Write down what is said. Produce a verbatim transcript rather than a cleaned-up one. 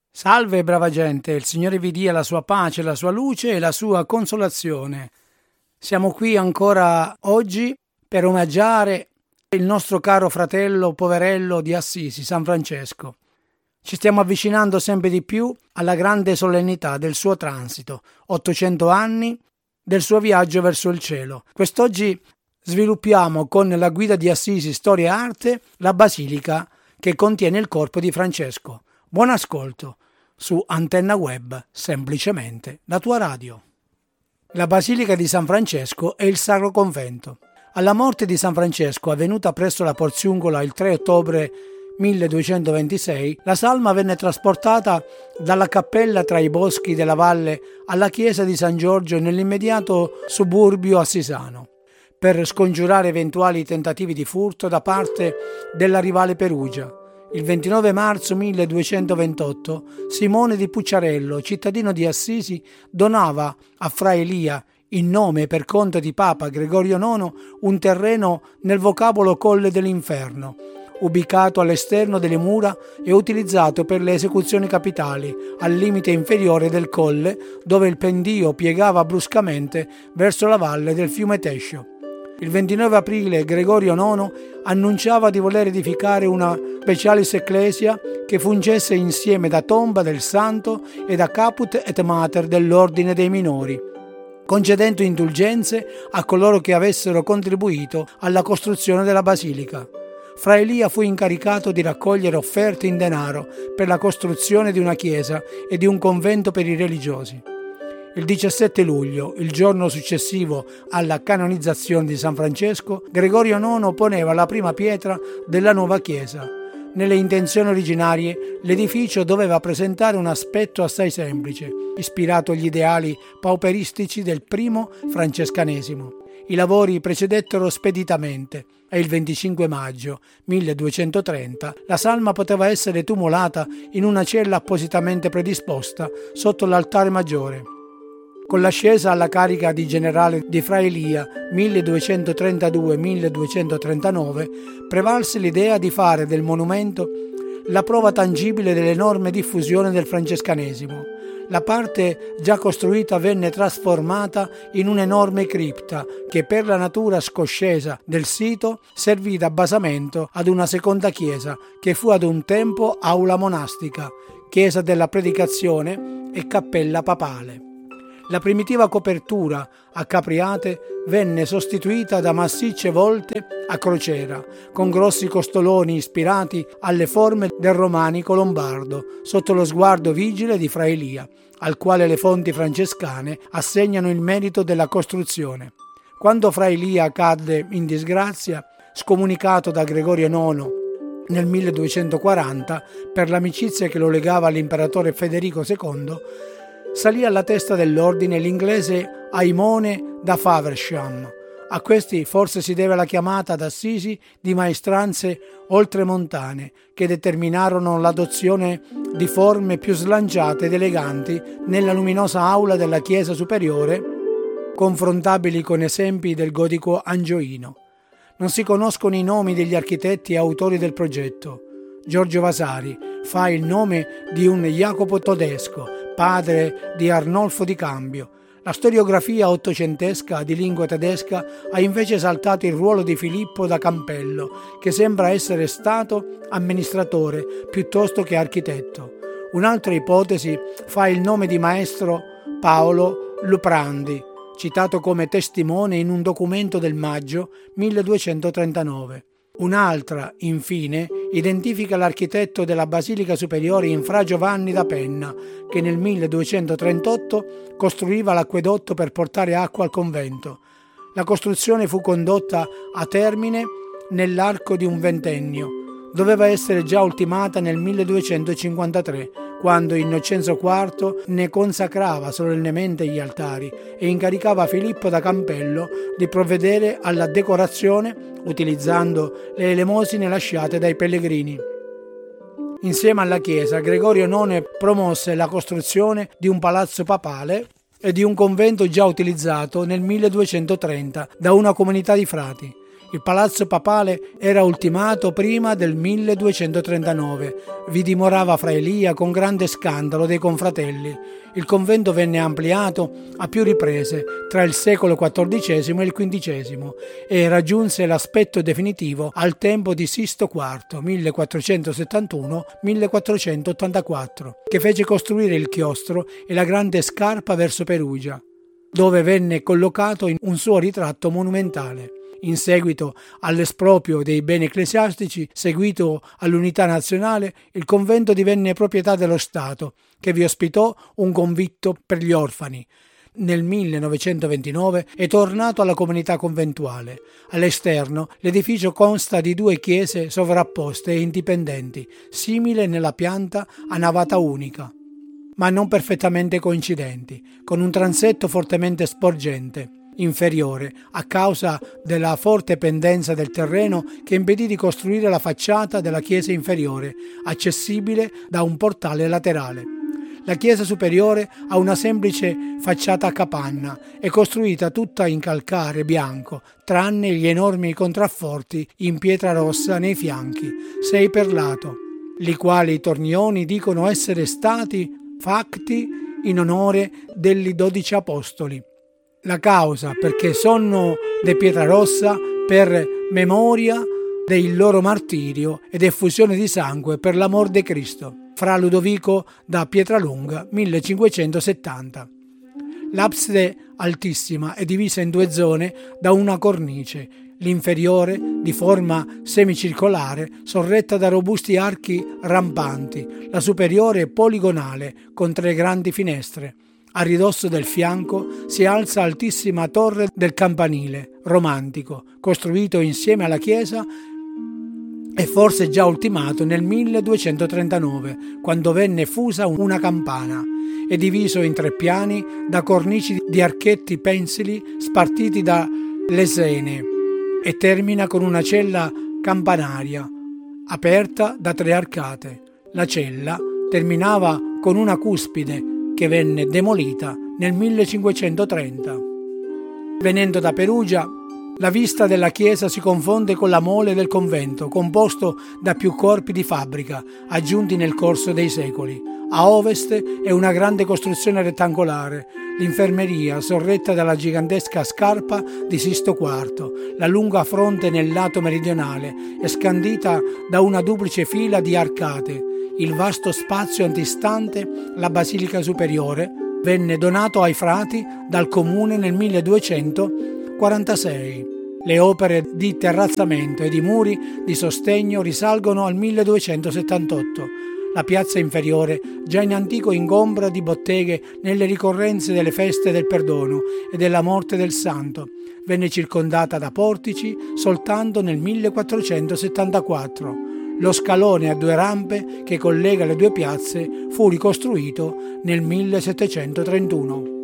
Salve brava gente, il Signore vi dia la sua pace, la sua luce e la sua consolazione. Siamo qui ancora oggi per omaggiare il nostro caro fratello poverello di Assisi, San Francesco. Ci stiamo avvicinando sempre di più alla grande solennità del suo transito, ottocento anni del suo viaggio verso il cielo. Quest'oggi sviluppiamo con la guida di Assisi Storia e Arte la basilica che contiene il corpo di Francesco. Buon ascolto su Antenna Web, semplicemente la tua radio. La Basilica di San Francesco è il Sacro Convento. Alla morte di San Francesco, avvenuta presso la Porziungola il tre ottobre milleduecentoventisei, la salma venne trasportata dalla cappella tra i boschi della valle alla chiesa di San Giorgio nell'immediato suburbio assisano, per scongiurare eventuali tentativi di furto da parte della rivale Perugia. Il ventinove marzo milleduecentoventotto Simone di Pucciarello, cittadino di Assisi, donava a Fra Elia, in nome e per conto di Papa Gregorio nono, un terreno nel vocabolo Colle dell'Inferno, ubicato all'esterno delle mura e utilizzato per le esecuzioni capitali, al limite inferiore del colle, dove il pendio piegava bruscamente verso la valle del fiume Tescio. Il ventinove aprile Gregorio nono annunciava di voler edificare una specialis ecclesia che fungesse insieme da tomba del santo e da caput et mater dell'ordine dei minori, concedendo indulgenze a coloro che avessero contribuito alla costruzione della basilica. Fra Elia fu incaricato di raccogliere offerte in denaro per la costruzione di una chiesa e di un convento per i religiosi. Il diciassette luglio, il giorno successivo alla canonizzazione di San Francesco, Gregorio nono poneva la prima pietra della nuova chiesa. Nelle intenzioni originarie, l'edificio doveva presentare un aspetto assai semplice, ispirato agli ideali pauperistici del primo francescanesimo. I lavori precedettero speditamente e il venticinque maggio milleduecentotrenta la salma poteva essere tumulata in una cella appositamente predisposta sotto l'altare maggiore. Con l'ascesa alla carica di generale di Fra Elia milleduecentotrentadue milleduecentotrentanove prevalse l'idea di fare del monumento la prova tangibile dell'enorme diffusione del francescanesimo. La parte già costruita venne trasformata in un'enorme cripta che per la natura scoscesa del sito servì da basamento ad una seconda chiesa che fu ad un tempo aula monastica, chiesa della predicazione e cappella papale. La primitiva copertura a capriate venne sostituita da massicce volte a crociera, con grossi costoloni ispirati alle forme del romanico lombardo, sotto lo sguardo vigile di Fra Elia, al quale le fonti francescane assegnano il merito della costruzione. Quando Fra Elia cadde in disgrazia, scomunicato da Gregorio nono nel milleduecentoquaranta per l'amicizia che lo legava all'imperatore Federico secondo, salì alla testa dell'ordine l'inglese Aimone da Faversham. A questi forse si deve la chiamata ad Assisi di maestranze oltremontane che determinarono l'adozione di forme più slanciate ed eleganti nella luminosa aula della chiesa superiore, confrontabili con esempi del gotico angioino. Non si conoscono i nomi degli architetti e autori del progetto. Giorgio Vasari fa il nome di un Jacopo Todesco, padre di Arnolfo di Cambio. La storiografia ottocentesca di lingua tedesca ha invece esaltato il ruolo di Filippo da Campello, che sembra essere stato amministratore piuttosto che architetto. Un'altra ipotesi fa il nome di maestro Paolo Luprandi, citato come testimone in un documento del maggio milleduecentotrentanove. Un'altra, infine, identifica l'architetto della Basilica Superiore in Fra Giovanni da Penna, che nel milleduecentotrentotto costruiva l'acquedotto per portare acqua al convento. La costruzione fu condotta a termine nell'arco di un ventennio. Doveva essere già ultimata nel milleduecentocinquantatré, quando Innocenzo quarto ne consacrava solennemente gli altari e incaricava Filippo da Campello di provvedere alla decorazione utilizzando le elemosine lasciate dai pellegrini. Insieme alla chiesa, Gregorio nono promosse la costruzione di un palazzo papale e di un convento già utilizzato nel milleduecentotrenta da una comunità di frati. Il palazzo papale era ultimato prima del milleduecentotrentanove. Vi dimorava Fra Elia con grande scandalo dei confratelli. Il convento venne ampliato a più riprese tra il secolo quattordicesimo e il quindicesimo e raggiunse l'aspetto definitivo al tempo di Sisto quarto, millequattrocentosettantuno millequattrocentottantaquattro, che fece costruire il chiostro e la grande scarpa verso Perugia, dove venne collocato in un suo ritratto monumentale. In seguito all'esproprio dei beni ecclesiastici, seguito all'unità nazionale, il convento divenne proprietà dello Stato, che vi ospitò un convitto per gli orfani. Nel millenovecentoventinove è tornato alla comunità conventuale. All'esterno l'edificio consta di due chiese sovrapposte e indipendenti, simile nella pianta a navata unica, ma non perfettamente coincidenti, con un transetto fortemente sporgente inferiore a causa della forte pendenza del terreno che impedì di costruire la facciata della chiesa inferiore, accessibile da un portale laterale. La chiesa superiore ha una semplice facciata a capanna, è costruita tutta in calcare bianco, tranne gli enormi contrafforti in pietra rossa nei fianchi, sei per lato, li quali i tornioni dicono essere stati fatti in onore degli dodici apostoli. La causa perché sono de pietra rossa per memoria del loro martirio ed effusione di sangue per l'amor di Cristo. Fra Ludovico da Pietralunga, millecinquecentosettanta. L'abside altissima è divisa in due zone da una cornice, l'inferiore di forma semicircolare, sorretta da robusti archi rampanti, la superiore poligonale con tre grandi finestre. A ridosso del fianco si alza altissima torre del campanile, romantico, costruito insieme alla chiesa e forse già ultimato nel milleduecentotrentanove, quando venne fusa una campana. È diviso in tre piani da cornici di archetti pensili spartiti da lesene e termina con una cella campanaria aperta da tre arcate. La cella terminava con una cuspide che venne demolita nel millecinquecentotrenta. Venendo da Perugia, la vista della chiesa si confonde con la mole del convento, composto da più corpi di fabbrica, aggiunti nel corso dei secoli. A ovest è una grande costruzione rettangolare, l'infermeria sorretta dalla gigantesca scarpa di Sisto quarto, la lunga fronte nel lato meridionale è scandita da una duplice fila di arcate. Il vasto spazio antistante la basilica superiore venne donato ai frati dal comune nel milleduecentoquarantasei. Le opere di terrazzamento e di muri di sostegno risalgono al milleduecentosettantotto. La piazza inferiore, già in antico ingombra di botteghe nelle ricorrenze delle feste del perdono e della morte del santo, venne circondata da portici soltanto nel millequattrocentosettantaquattro. Lo scalone a due rampe che collega le due piazze fu ricostruito nel millesettecentotrentuno.